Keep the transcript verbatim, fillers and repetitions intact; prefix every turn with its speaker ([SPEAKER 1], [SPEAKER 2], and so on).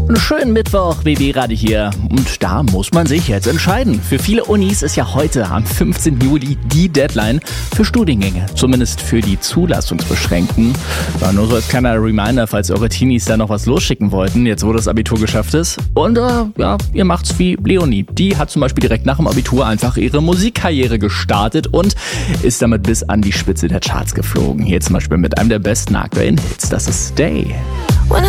[SPEAKER 1] Einen schönen Mittwoch, B B Radio hier. Und da muss man sich jetzt entscheiden. Für viele Unis ist ja heute am fünfzehnten Juli die Deadline für Studiengänge. Zumindest für die Zulassungsbeschränkten. Ja, nur so als kleiner Reminder, falls eure Teenies da noch was losschicken wollten, jetzt wo das Abitur geschafft ist. Und äh, ja, ihr macht's wie Leonie. Die hat zum Beispiel direkt nach dem Abitur einfach ihre Musikkarriere gestartet und ist damit bis an die Spitze der Charts geflogen. Hier zum Beispiel mit einem der besten aktuellen Hits. Das ist Stay.